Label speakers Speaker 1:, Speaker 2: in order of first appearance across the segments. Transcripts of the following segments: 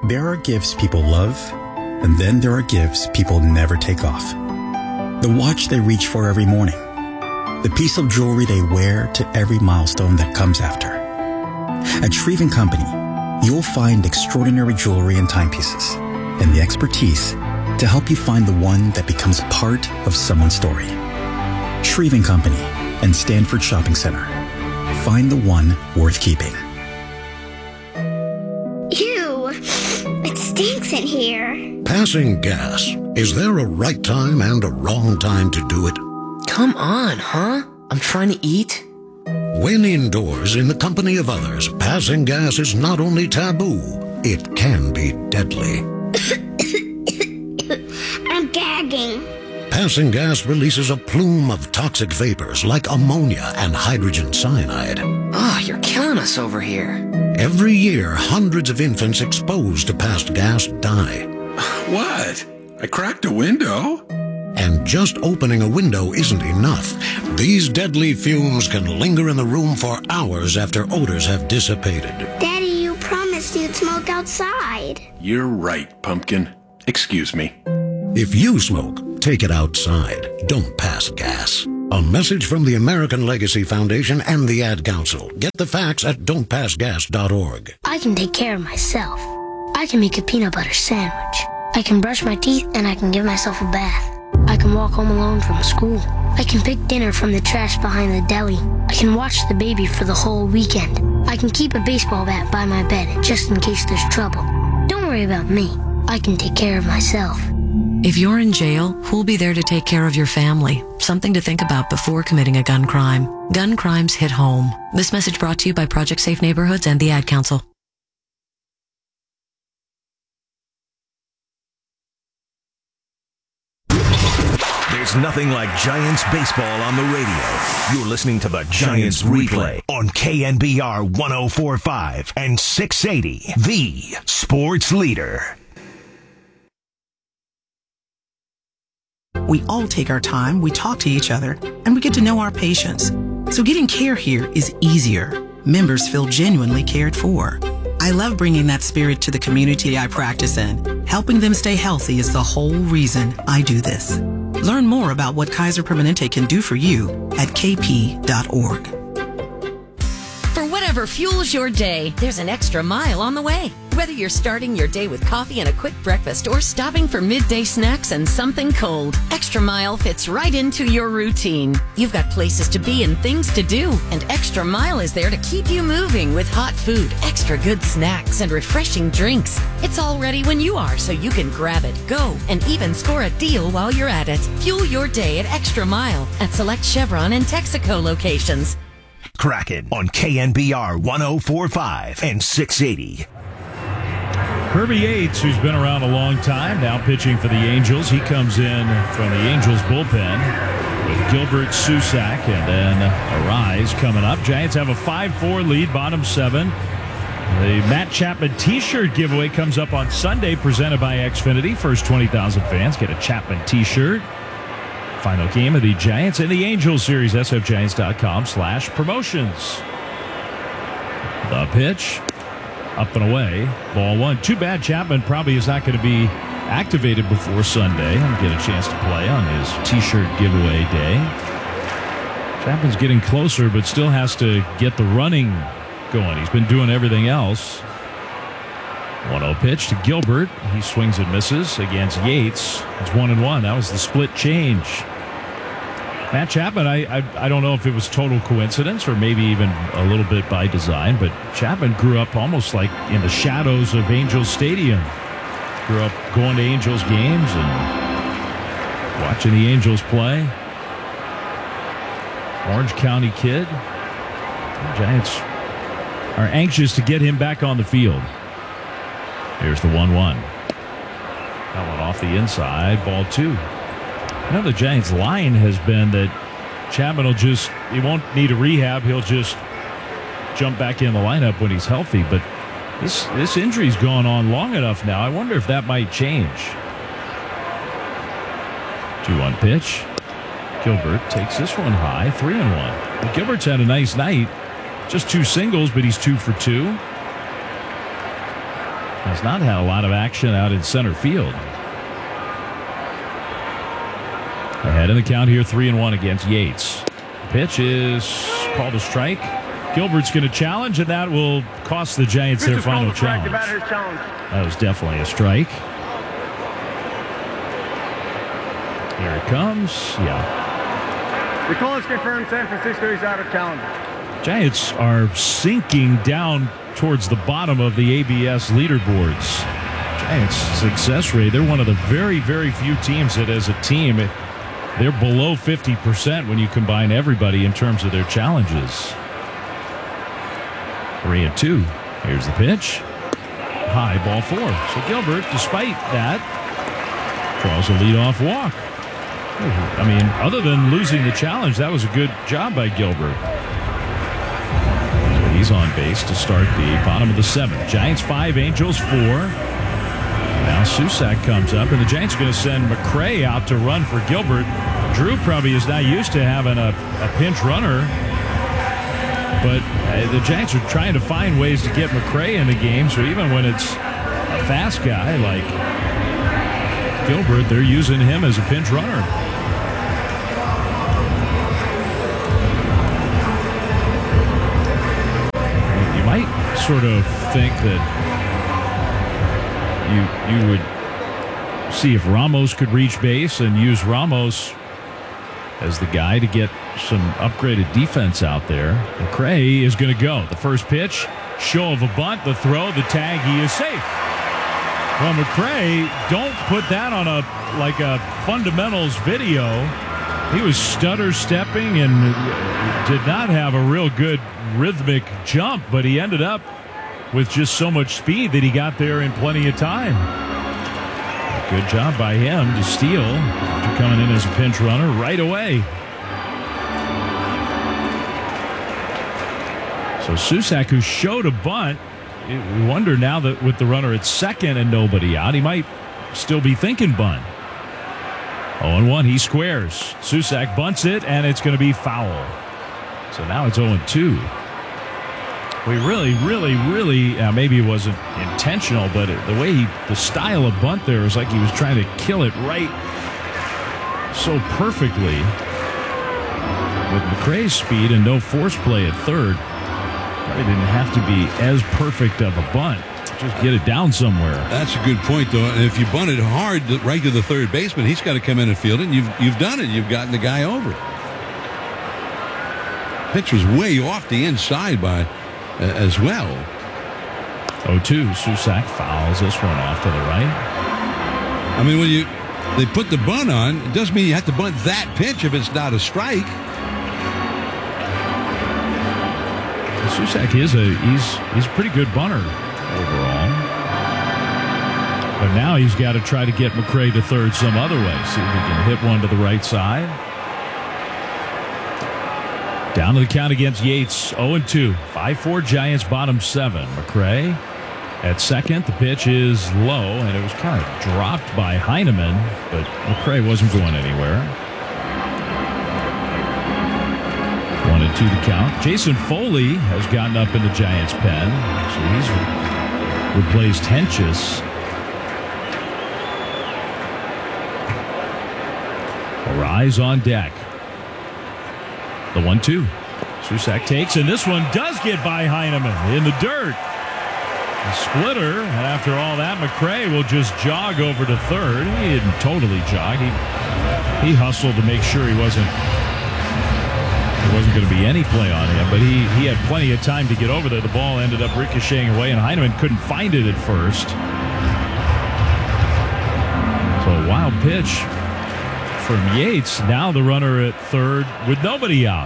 Speaker 1: There are gifts people love, and then there are gifts people never take off. The watch they reach for every morning. The piece of jewelry they wear to every milestone that comes after. At Shreve & Company, you'll find extraordinary jewelry and timepieces, and the expertise to help you find the one that becomes part of someone's story. Shreve & Company and Stanford Shopping Center. Find the one worth keeping.
Speaker 2: Ew, it stinks in here.
Speaker 3: Passing gas. Is there a right time and a wrong time to do it?
Speaker 4: Come on, huh? I'm trying to eat.
Speaker 3: When indoors in the company of others, passing gas is not only taboo, it can be deadly.
Speaker 2: I'm gagging.
Speaker 3: Passing gas releases a plume of toxic vapors like ammonia and hydrogen cyanide.
Speaker 4: Oh, you're killing us over here.
Speaker 3: Every year, hundreds of infants exposed to passed gas die.
Speaker 5: What? I cracked a window?
Speaker 3: And just opening a window isn't enough. These deadly fumes can linger in the room for hours after odors have dissipated.
Speaker 2: Daddy, you promised you'd smoke outside.
Speaker 5: You're right, Pumpkin. Excuse me.
Speaker 3: If you smoke, take it outside. Don't pass gas. A message from the American Legacy Foundation and the Ad Council. Get the facts at don'tpassgas.org.
Speaker 6: I can take care of myself. I can make a peanut butter sandwich. I can brush my teeth and I can give myself a bath. I can walk home alone from school. I can pick dinner from the trash behind the deli. I can watch the baby for the whole weekend. I can keep a baseball bat by my bed just in case there's trouble. Don't worry about me. I can take care of myself.
Speaker 7: If you're in jail, who'll be there to take care of your family? Something to think about before committing a gun crime. Gun crimes hit home. This message brought to you by Project Safe Neighborhoods and the Ad Council.
Speaker 8: There's nothing like Giants baseball on the radio. You're listening to the Giants Replay on KNBR 104.5 and 680, the sports leader.
Speaker 9: We all take our time, we talk to each other, and we get to know our patients. So getting care here is easier. Members feel genuinely cared for. I love bringing that spirit to the community I practice in. Helping them stay healthy is the whole reason I do this. Learn more about what Kaiser Permanente can do for you at kp.org.
Speaker 10: For whatever fuels your day, there's an extra mile on the way. Whether you're starting your day with coffee and a quick breakfast or stopping for midday snacks and something cold, Extra Mile fits right into your routine. You've got places to be and things to do, and Extra Mile is there to keep you moving with hot food, extra good snacks, and refreshing drinks. It's all ready when you are, so you can grab it, go, and even score a deal while you're at it. Fuel your day at Extra Mile at select Chevron and Texaco locations.
Speaker 8: Kraken on KNBR 104.5 and 680.
Speaker 11: Kirby Yates, who's been around a long time, now pitching for the Angels. He comes in from the Angels bullpen with Gilbert, Susac, and then Arise coming up. Giants have a 5-4 lead, bottom 7. The Matt Chapman T-shirt giveaway comes up on Sunday, presented by Xfinity. First 20,000 fans get a Chapman T-shirt. Final game of the Giants and the Angels series, sfgiants.com/promotions. The pitch. Up and away. Ball 1. Too bad Chapman probably is not going to be activated before Sunday and get a chance to play on his T-shirt giveaway day. Chapman's getting closer, but still has to get the running going. He's been doing everything else. 1-0 pitch to Gilbert. He swings and misses against Yates. It's 1-1. That was the split change. Matt Chapman, I don't know if it was total coincidence or maybe even a little bit by design, but Chapman grew up almost like in the shadows of Angels Stadium. Grew up going to Angels games and watching the Angels play. Orange County kid. The Giants are anxious to get him back on the field. Here's the 1-1. That one off the inside, ball 2. You know, the Giants' line has been that Chapman he won't need a rehab. He'll just jump back in the lineup when he's healthy. But this injury's gone on long enough now. I wonder if that might change. 2-1 pitch. Gilbert takes this one high, 3-1. Well, Gilbert's had a nice night. Just 2 singles, but he's 2 for 2. has not had a lot of action out in center field. Ahead in the count here, 3-1 against Yates. Pitch is called a strike. Gilbert's going to challenge, and that will cost the Giants their final challenge. That was definitely a strike. Here it comes. Yeah.
Speaker 12: The call is confirmed. San Francisco is out of calendar.
Speaker 11: Giants are sinking down towards the bottom of the ABS leaderboards. Giants' success rate, they're one of the very, very few teams that as a team, they're below 50% when you combine everybody in terms of their challenges. 3-2. Here's the pitch. High, ball 4. So Gilbert, despite that, draws a leadoff walk. I mean, other than losing the challenge, that was a good job by Gilbert. So he's on base to start the bottom of the 7th. Giants 5, Angels 4. Now Susac comes up, and the Giants are going to send McCray out to run for Gilbert. Drew probably is not used to having a pinch runner, but the Giants are trying to find ways to get McCray in the game, so even when it's a fast guy like Gilbert, they're using him as a pinch runner. You might sort of think that you would see if Ramos could reach base and use Ramos as the guy to get some upgraded defense out there. McCray is going to go. The first pitch, show of a bunt, the throw, the tag, he is safe. Well, McCray, don't put that on a fundamentals video. He was stutter stepping and did not have a real good rhythmic jump, but he ended up with just so much speed that he got there in plenty of time. Good job by him to steal after coming in as a pinch runner right away. So Susac, who showed a bunt, we wonder now that with the runner at second and nobody out, he might still be thinking bunt. 0-1, he squares. Susac bunts it, and it's going to be foul. So now it's 0-2. We really, maybe it wasn't intentional, but the way the style of bunt there was like he was trying to kill it right so perfectly. With McCray's speed and no force play at third, probably didn't have to be as perfect of a bunt. Just get it down somewhere.
Speaker 13: That's a good point, though. And if you bunt it hard right to the third baseman, he's got to come in and field it. And you've done it. You've gotten the guy over. Pitch was way off the inside by as well.
Speaker 11: 0-2. Susac fouls this one off to the right.
Speaker 13: I mean, when they put the bunt on, it doesn't mean you have to bunt that pitch if it's not a strike.
Speaker 11: Susac he's a pretty good bunter overall. But now he's got to try to get McCray to third some other way. See if he can hit one to the right side. Down to the count against Yates, 0-2. 5-4 Giants, bottom 7. McCray at second. The pitch is low, and it was kind of dropped by Heineman, but McCray wasn't going anywhere. 1-2 the count. Jason Foley has gotten up in the Giants' pen, so he's replaced Hentges. Arise on deck. The 1-2. Susac takes, and this one does get by Heineman in the dirt. A splitter, and after all that, McCray will just jog over to third. He didn't totally jog. He hustled to make sure there wasn't going to be any play on him, but he had plenty of time to get over there. The ball ended up ricocheting away, and Heineman couldn't find it at first. So a wild pitch from Yates. Now the runner at third with nobody out.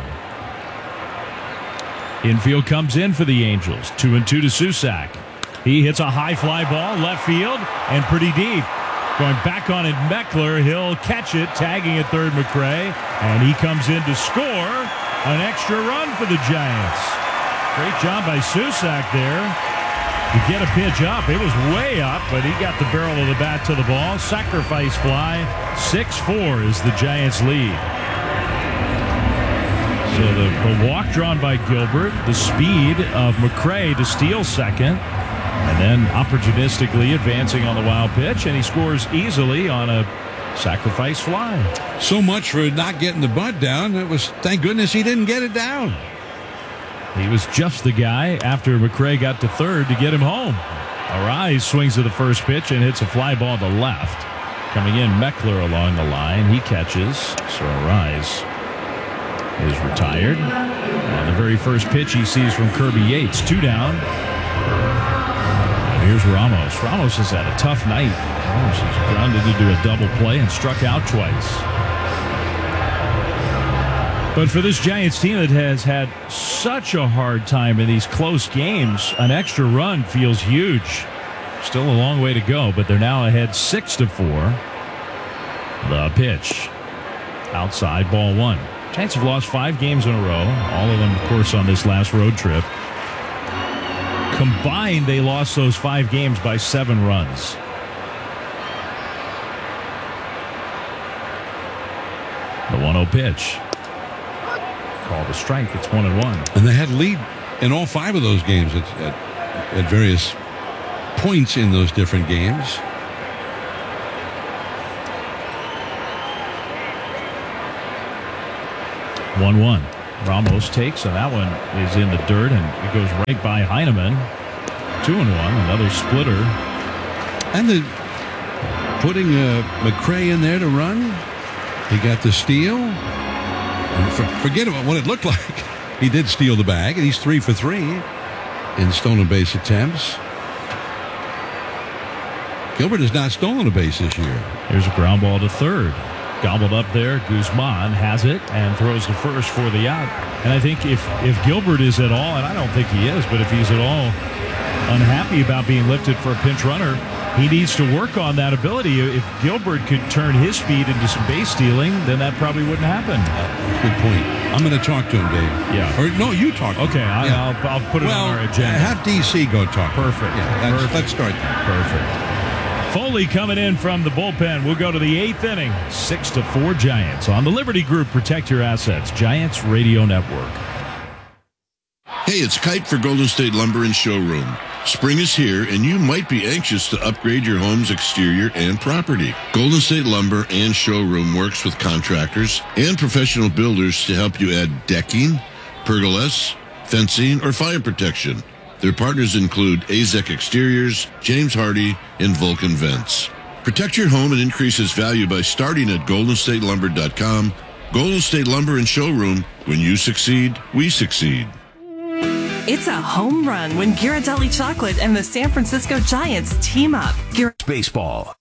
Speaker 11: Infield comes in for the Angels. 2-2 to Susac. He hits a high fly ball left field and pretty deep. Going back on it, Meckler. He'll catch it, tagging at third McCray, and he comes in to score an extra run for the Giants. Great job by Susac there to get a pitch up. It was way up, but he got the barrel of the bat to the ball. Sacrifice fly. 6-4 is the Giants' lead. So the walk drawn by Gilbert, the speed of McCray to steal second, And then opportunistically advancing on the wild pitch, and he scores easily on a sacrifice fly.
Speaker 13: So much for not getting the bunt down. It was, thank goodness he didn't get it down.
Speaker 11: He was just the guy after McRae got to third to get him home. Arise swings to the first pitch and hits a fly ball to left. Coming in, Meckler along the line. He catches. So Arise is retired. And the very first pitch he sees from Kirby Yates. 2 down. And here's Ramos. Ramos has had a tough night. Ramos has grounded into a double play and struck out twice. But for this Giants team that has had such a hard time in these close games, an extra run feels huge. Still a long way to go, but they're now ahead 6-4. The pitch. Outside, ball 1. Giants have lost 5 games in a row. All of them, of course, on this last road trip. Combined, they lost those 5 games by 7 runs. The 1-0 pitch. Called a strike. It's 1-1.
Speaker 13: And they had lead in all 5 of those games at various points in those different games.
Speaker 11: One. Ramos takes, and that one is in the dirt, and it goes right by Heineman. 2-1. Another splitter.
Speaker 13: And putting McRae in there to run. He got the steal. Forget about what it looked like. He did steal the bag, and he's 3 for 3 in stolen base attempts. Gilbert has not stolen a base this year.
Speaker 11: Here's a ground ball to third. Gobbled up there. Guzman has it and throws to first for the out. And I think if Gilbert is at all, and I don't think he is, but if he's at all unhappy about being lifted for a pinch runner, he needs to work on that ability. If Gilbert could turn his speed into some base stealing, then that probably wouldn't happen.
Speaker 13: Good point. I'm going to talk to him, Dave.
Speaker 11: Yeah.
Speaker 13: Or no, you talk to him.
Speaker 11: Okay,
Speaker 13: Yeah.
Speaker 11: I'll put it on our agenda.
Speaker 13: Have DC go talk.
Speaker 11: Perfect.
Speaker 13: Yeah,
Speaker 11: Perfect.
Speaker 13: Let's start there.
Speaker 11: Perfect. Foley coming in from the bullpen. We'll go to the 8th inning. 6-4 Giants on the Liberty Group. Protect your assets. Giants Radio Network.
Speaker 14: Hey, it's Kite for Golden State Lumber and Showroom. Spring is here, and you might be anxious to upgrade your home's exterior and property. Golden State Lumber and Showroom works with contractors and professional builders to help you add decking, pergolas, fencing, or fire protection. Their partners include AZEK Exteriors, James Hardy, and Vulcan Vents. Protect your home and increase its value by starting at goldenstatelumber.com. Golden State Lumber and Showroom. When you succeed, we succeed.
Speaker 15: It's a home run when Ghirardelli Chocolate and the San Francisco Giants team up.
Speaker 8: Baseball.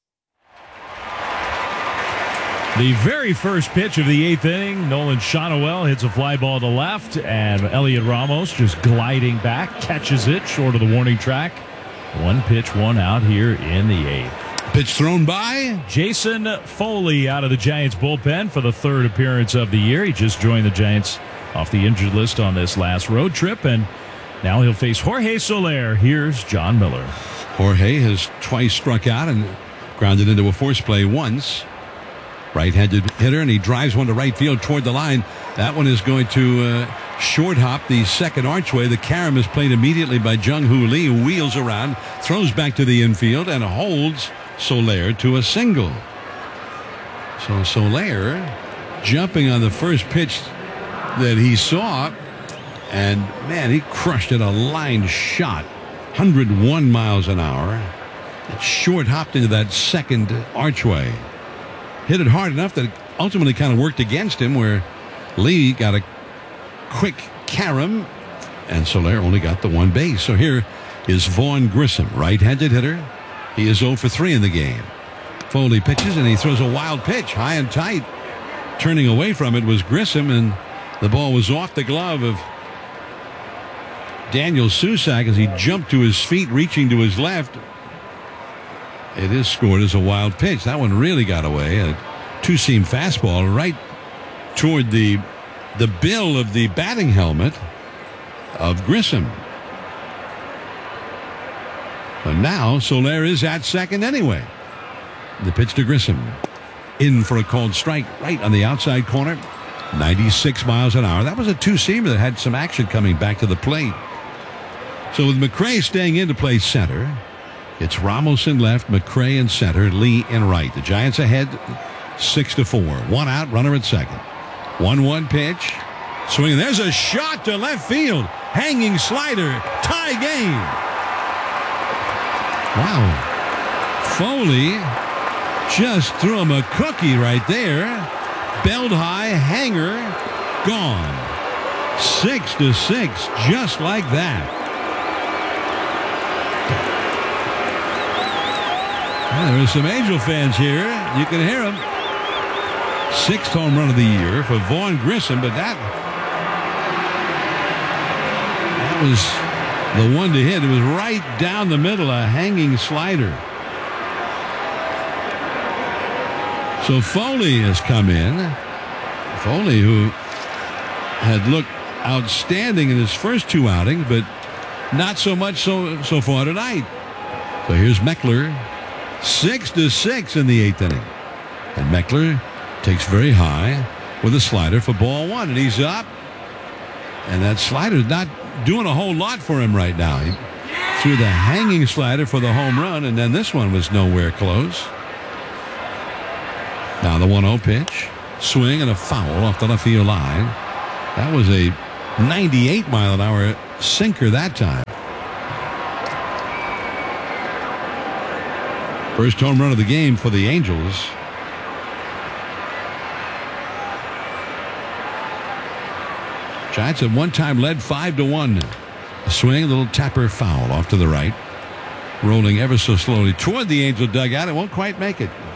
Speaker 11: The very first pitch of the 8th inning, Nolan Shotwell hits a fly ball to left, and Elliot Ramos just gliding back, catches it short of the warning track. 1 pitch, 1 out here in the 8th.
Speaker 13: Pitch thrown by
Speaker 11: Jason Foley out of the Giants bullpen for the 3rd appearance of the year. He just joined the Giants off the injured list on this last road trip, and now he'll face Jorge Soler. Here's John Miller.
Speaker 13: Jorge has twice struck out and grounded into a force play once. Right-handed hitter, and he drives one to right field toward the line. That one is going to short hop the second archway. The carom is played immediately by Jung-Hoo Lee, who wheels around, throws back to the infield, and holds Soler to a single. So Soler jumping on the first pitch that he saw, and man, he crushed it, a line shot, 101 miles an hour. It short hopped into that second archway. Hit it hard enough that it ultimately kind of worked against him, where Lee got a quick carom, and Soler only got the 1 base. So here is Vaughn Grissom, right-handed hitter. He is 0 for 3 in the game. Foley pitches, and he throws a wild pitch, high and tight. Turning away from it was Grissom, and the ball was off the glove of Daniel Susac as he jumped to his feet, reaching to his left. It is scored as a wild pitch. That one really got away. A 2-seam fastball right toward the bill of the batting helmet of Grissom. But now Soler is at second anyway. The pitch to Grissom. In for a called strike right on the outside corner. 96 miles an hour. That was a 2-seamer that had some action coming back to the plate. So with McRae staying in to play center, it's Ramos in left, McRae in center, Lee in right. The Giants ahead 6-4. One out, runner at second. 1-1 pitch. Swinging. There's a shot to left field. Hanging slider. Tie game. Wow. Foley just threw him a cookie right there. Belled high, hanger, gone. 6-6, just like that. Well, there are some Angel fans here. You can hear them. 6th home run of the year for Vaughn Grissom, but that was the one to hit. It was right down the middle, a hanging slider. So Foley has come in. Foley, who had looked outstanding in his first 2 outings, but not so much so far tonight. So here's Meckler. 6-6 in the 8th inning. And Meckler takes very high with a slider for ball 1. And he's up. And that slider's not doing a whole lot for him right now. He threw the hanging slider for the home run, and then this one was nowhere close. Now the 1-0 pitch. Swing and a foul off the left field line. That was a 98-mile-an-hour sinker that time. First home run of the game for the Angels. Giants at one time led 5-1. A swing, a little tapper foul off to the right. Rolling ever so slowly toward the Angel dugout. It won't quite make it.